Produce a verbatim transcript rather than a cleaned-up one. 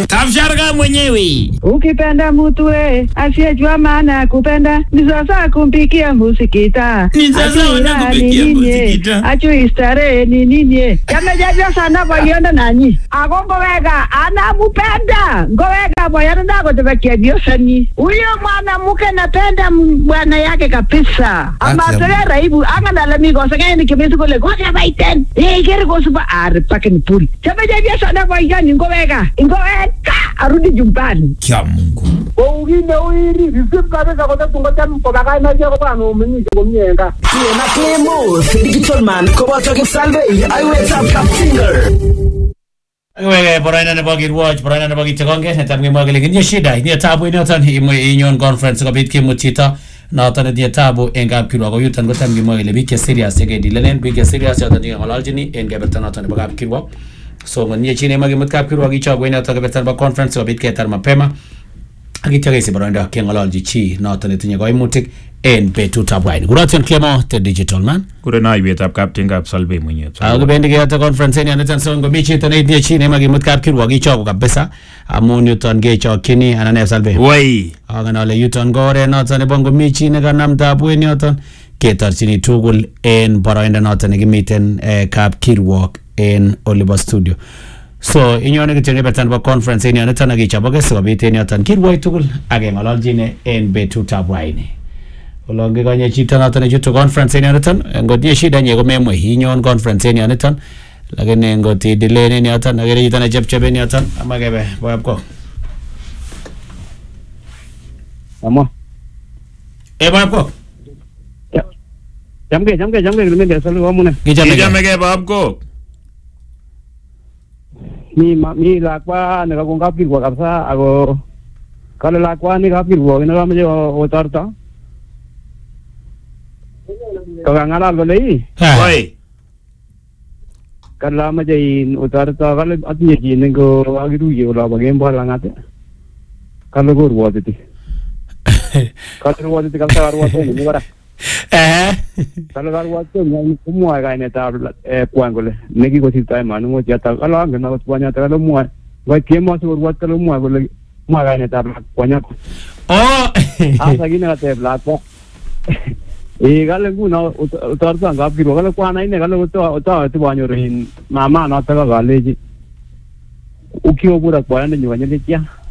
Kapsharga mwenyewe. Ukipenda mtu we asiyejua maana ya kupenda ni sasa kumpikia musikita. Ni sasa wanakupikia musikita. Achu istare ni nini? Kama jaja sana boyona nani? Agongo wega anamupenda. Ngowega boyona ndako tubekia biosani. Huyo mwanamke napenda bwana yake kabisa. Ama tena raibu anga ndalami gosa ngani kibisi kule gosa baiten. Eh kere gosa ba ar pakin puli. Kama jaja sana boyona ngowega. Ngowega arudi jumbani. Kia Mungu. Ungine uiri visip kabisa kwa sababu ngoja mpaka na jia kwa no mimi kumyenga. Na Kemo Digital Man kwa toke salve I wait up top singer. Wewe bora na bagi watch bora na bagi tekonge na tabu mwagele kinye shida ni tabu ni otan imwe inyon conference kwa bitki mutita na otan dia tabu enga kirwa ko yutan ko tamgi mwagele bike serious ege dilenen bike serious otan ni ngalaljini enga bertan otan baga kirwa so ngani chine magi mutkap kirwa gi chagwe na otan bertan ba conference kwa bitki tar mapema akitya kesi bora ndio kengalalji chi na otan tinye ko imutik en betut ab wine Guraton Clement the digital man kure na iwet ab captain ab salve mwenye ako bendi ke ata conference ni anatan songo michi tane ni chini magi mutkap kirwa gi choko kabisa amun yuton ge chokini anane salve wai aga na le yuton gore noton bongo michi ne kanam tabu en yoton ketarchini tugul en boroindo noton nekimiten kap kirwok en Oliver studio so inyone kitenge betan ba conference ni anatan agichaboke so biten yoton kirwoi tugul age ngalaljine en betut ab wine Olonge kanye chito noton chuto conference ni anaton ngodie shida nye ko memwe hinyon conference ni anaton lakini ngoti delay ni anaton agere chito na chepchebe ni anaton amagebe boyap ko Amo. e boyap ko Jamge jamge jamge ngene salu amune. kijame ke bab ko Mi mi lakwa ne ka konga pirwa kabisa ako kale lakwa ni ka pirwa ne ka meje otarta. Kaya ngala golei. wai Kala meje in otarta kale atye ji ne go agiru ye ola bagem bala ngate. Kale go ruwati. Kale ruwati kabisa ruwati ni bara. eh Kale ruwati ni kumwa ga ne ta eh kwangole. Neki ko sita manu mo jata kala ngena ko kwanya ta kala mwa. Wa kemo so ruwati kala mwa gole mwa ga ne ta kwanya. oh Asa gina te black. Eh kale kuna utarta ngapiro kale kwana ine kale uta uta tibanyo rin mama na ta kale ji. Ukio bura kwa ndio nyanya kia.